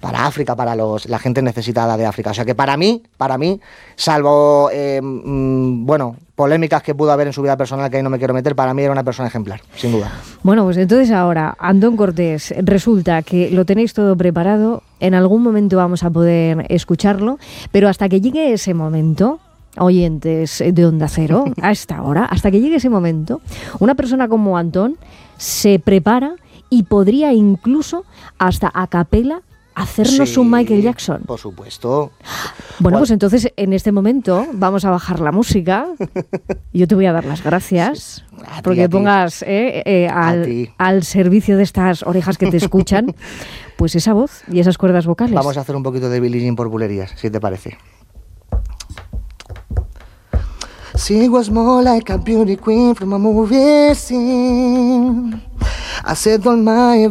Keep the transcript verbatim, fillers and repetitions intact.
para África, para los, la gente necesitada de África. O sea que para mí, para mí, salvo, eh, mmm, bueno, polémicas que pudo haber en su vida personal que ahí no me quiero meter, para mí era una persona ejemplar, sin duda. Bueno, pues entonces ahora, Antón Cortés, resulta que lo tenéis todo preparado, en algún momento vamos a poder escucharlo, pero hasta que llegue ese momento, oyentes de Onda Cero, a esta hora, hasta que llegue ese momento, una persona como Antón se prepara y podría incluso hasta a capela hacernos sí, un Michael Jackson. Por supuesto. Bueno, pues entonces en este momento vamos a bajar la música. Yo te voy a dar las gracias sí, porque ti, pongas eh, eh, al, al servicio de estas orejas que te escuchan, pues esa voz y esas cuerdas vocales. Vamos a hacer un poquito de Billie Jean por bulerías, si te parece. She was more like a beauty queen from a movie scene. I said all my